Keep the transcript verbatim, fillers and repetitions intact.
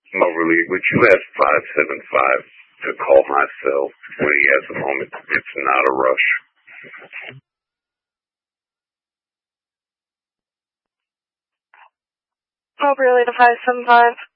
Moberly, would you ask five seven five to call my cell when he has a moment? It's not a rush. Moberly to five seven five.